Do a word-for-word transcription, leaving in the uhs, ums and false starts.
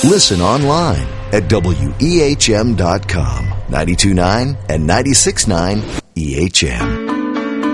Listen online at W E H M dot com, ninety-two point nine and ninety-six point nine E H M.